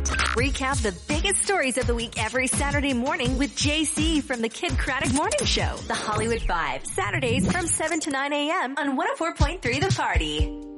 Recap the biggest stories of the week every Saturday morning with JC from the Kid Craddock Morning Show. The Hollywood Five. Saturdays from 7 to 9 a.m. on 104.3 The Party.